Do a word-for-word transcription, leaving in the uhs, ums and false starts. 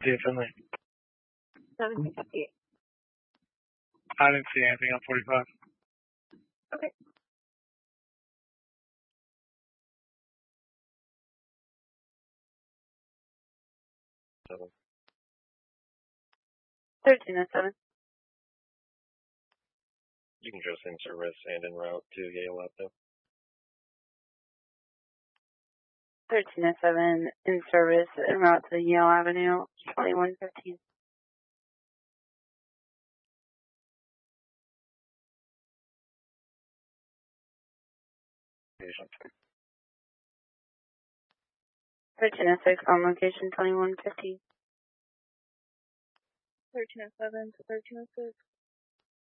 fifty Finley. seven fifty. I didn't see anything on forty-five. Okay. Seven. thirteen oh seven. You can just in service and en route to Yale Avenue. thirteen oh seven in service en route to Yale Avenue, twenty-one fifteen. thirteen oh six on location, twenty-one fifteen. thirteen oh seven to thirteen oh six.